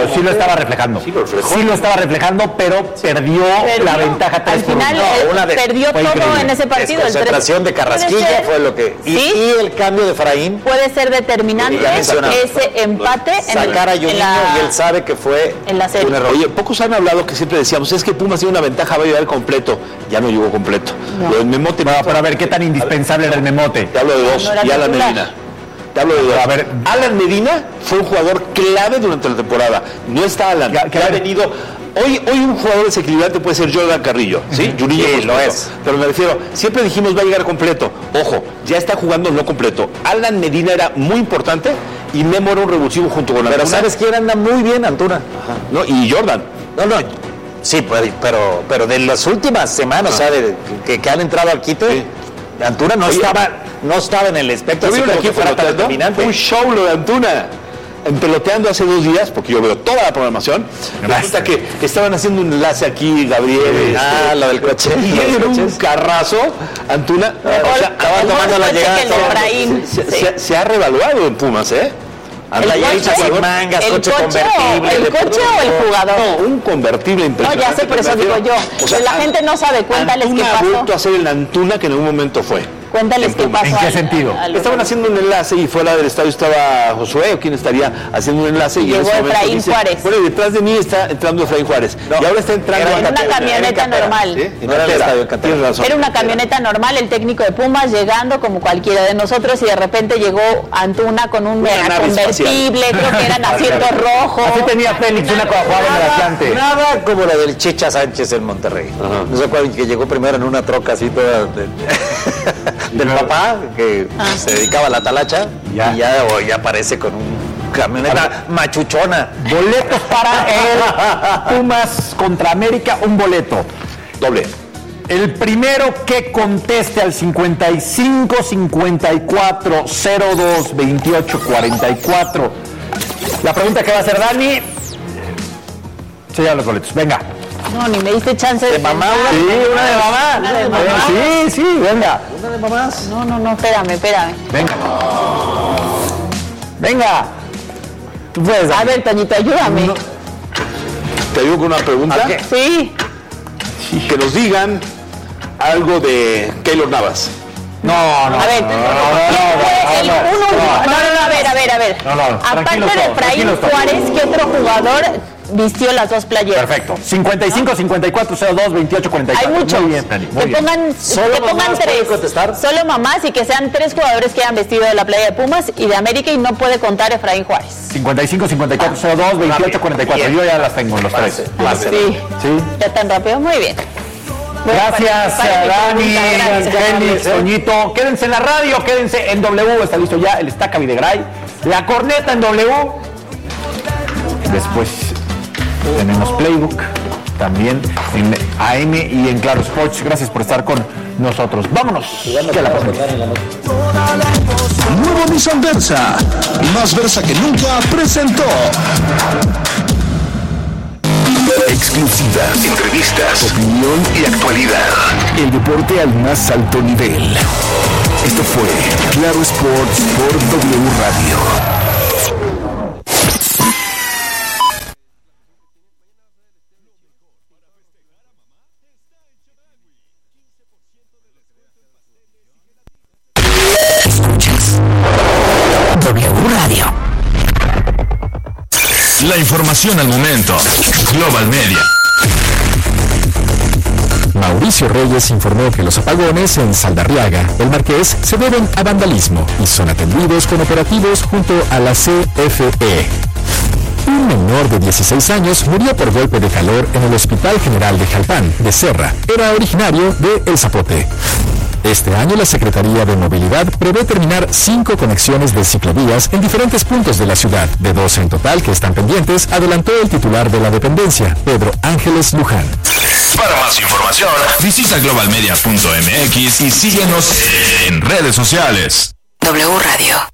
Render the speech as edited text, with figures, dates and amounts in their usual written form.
sí lo estaba reflejando. Sí lo estaba reflejando, pero perdió la ventaja 3 al final perdió todo increíble. En ese partido. La concentración de Carrasquilla fue lo que... Y el cambio de Efraín. Puede ser determinante ese empate sacar a Juninho y él sabe que fue en la serie. Un error. Oye, pocos han hablado que siempre decíamos, es que Pumas tiene una ventaja, va a llegar completo. Ya no llegó completo. Lo del Memote... Pero a ver, ¿qué tan indispensable era el Memote? Te hablo de dos, y Alan Medina. Te hablo de dos. A ver, Alan Medina fue un jugador clave durante la temporada. No está Alan, que ha venido... Hoy un jugador desequilibrante puede ser Jordan Carrillo, ¿sí? Juninho lo es. Pero me refiero, siempre dijimos va a llegar completo. Ojo, ya está jugando no completo. Alan Medina era muy importante y Memo era un revulsivo junto con Antuna. Pero ¿sabes quién anda muy bien? Antuna. Ajá. No, y Jordan. Sí, pero de las últimas semanas, que han entrado al quite, sí. Antuna no estaba en el espectro. Fue un show lo de Antuna. En Peloteando hace 2 días, porque yo veo toda la programación, resulta que estaban haciendo un enlace aquí, Gabriel, lo del coche. Y era un carrazo, Antuna. Estaba tomando la llegada. Se ha revaluado en Pumas, ¿eh? Coche convertible. ¿El coche o el jugador? No, un convertible impresionante. No, ya sé, por eso digo yo. O sea, la gente no sabe, cuéntales qué pasó. Ha vuelto a ser el Antuna que en algún momento fue. Cuéntales qué pasó. ¿En qué sentido? Estaban haciendo un enlace y fuera del estadio estaba Josué, o quién estaría haciendo un enlace. Llegó Efraín Juárez. Bueno, detrás de mí está entrando Efraín Juárez. Y ahora está entrando en una camioneta normal. Era una camioneta normal, el técnico de Pumas llegando como cualquiera de nosotros y de repente llegó Antuna con un convertible, creo que eran asientos rojos. Así tenía Félix una jugada en el Atlante. Nada como la del Chicha Sánchez en Monterrey. No se acuerdan que llegó primero en una troca así toda... del papá que se dedicaba a la talacha y ya hoy aparece con un camioneta machuchona. Boletos para el Pumas contra América, un boleto doble. El primero que conteste al 55 54 02 28 44. La pregunta que va a hacer Dani. Se llevan los boletos. Venga. No, ni me diste chance de mamá. Sí, una de mamá. Una de mamá. Sí, venga. Una de mamás. No, espérame. Venga. Tú puedes. A ver, Toñito, ayúdame. ¿Te ayudo con una pregunta? Sí. Que nos digan algo de Keylor Navas. No. A ver. A ver. Aparte de Efraín Juárez, ¿qué otro jugador vistió las dos playeras? Perfecto. 55 54 02 28 44. Hay muchos. Muy bien, Dani. Que pongan 3. Solo mamás y que sean 3 jugadores que hayan vestido de la playa de Pumas y de América y no puede contar Efraín Juárez. 55 54 02 28 44. Yo ya las tengo los 3. Sí. ¿Ya tan rápido? Muy bien. Gracias a Dani, Félix, Toñito. Quédense en la radio, quédense en W. Está listo ya el Estaca Videgaray. La corneta en W. Después tenemos Playbook. También en AM y en Claro Sports. Gracias por estar con nosotros. Vámonos. Nuevo Nissan Versa. Más Versa que nunca presentó. Exclusivas, entrevistas, opinión y actualidad. El deporte al más alto nivel. Esto fue Claro Sports por W Radio. Escuchas W Radio. La información al momento. Global Media. Mauricio Reyes informó que los apagones en Saldarriaga, El Marqués, se deben a vandalismo y son atendidos con operativos junto a la CFE. Un menor de 16 años murió por golpe de calor en el Hospital General de Jalpan, de Serra. Era originario de El Zapote. Este año la Secretaría de Movilidad prevé terminar 5 conexiones de ciclovías en diferentes puntos de la ciudad. De 12 en total que están pendientes, adelantó el titular de la dependencia, Pedro Ángeles Luján. Para más información, visita globalmedia.mx y síguenos en redes sociales. W Radio.